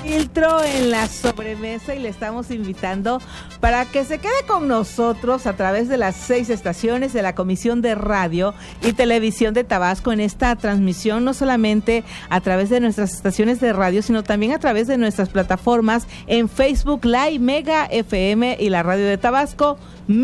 Filtro en la sobremesa y le estamos invitando para que se quede con nosotros a través de las 6 estaciones de la Comisión de Radio y Televisión de Tabasco en esta transmisión, no solamente a través de nuestras estaciones de radio, sino también a través de nuestras plataformas en Facebook Live, Mega FM y la Radio de Tabasco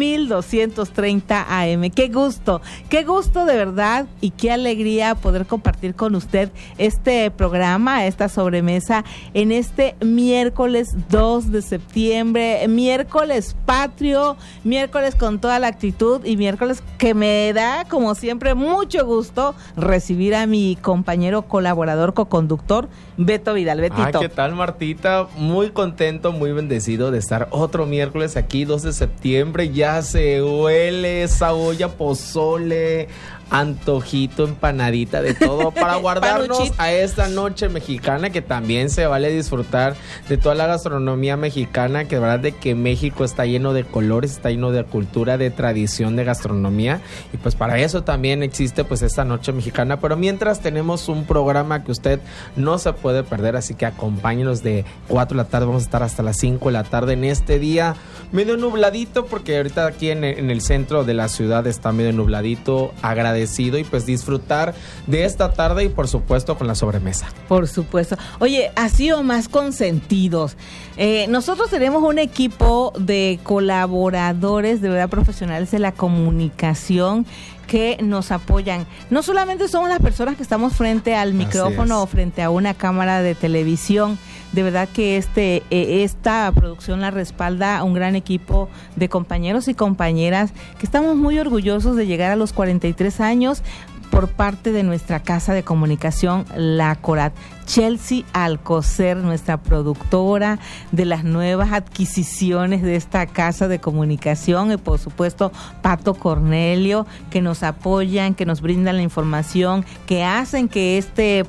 1230 AM. Qué gusto de verdad y qué alegría poder compartir con usted este programa, esta sobremesa en este miércoles 2 de septiembre, miércoles patrio, miércoles con toda la actitud y miércoles que me da como siempre mucho gusto recibir a mi compañero colaborador, coconductor, Beto Vidal. Betito. ¿Qué tal, Martita? Muy contento, muy bendecido de estar otro miércoles aquí, 2 de septiembre. Ya se huele esa olla, pozole, antojito, empanadita, de todo para guardarnos a esta noche mexicana, que también se vale disfrutar de toda la gastronomía mexicana, que de verdad de que México está lleno de colores, está lleno de cultura, de tradición, de gastronomía, y pues para eso también existe pues esta noche mexicana. Pero mientras tenemos un programa que usted no se puede perder, así que acompáñenos de 4 de la tarde, vamos a estar hasta las 5 de la tarde en este día medio nubladito, porque ahorita aquí en el centro de la ciudad está medio nubladito, agradecido y pues disfrutar de esta tarde y por supuesto con la sobremesa. Por supuesto. Oye, así o más consentidos. Nosotros tenemos un equipo de colaboradores de verdad profesionales de la comunicación que nos apoyan. No solamente somos las personas que estamos frente al micrófono o frente a una cámara de televisión. De verdad que esta producción la respalda un gran equipo de compañeros y compañeras que estamos muy orgullosos de llegar a los 43 años por parte de nuestra casa de comunicación, La Corat. Chelsea Alcocer, nuestra productora de las nuevas adquisiciones de esta casa de comunicación, y por supuesto Pato Cornelio, que nos apoyan, que nos brindan la información, que hacen que este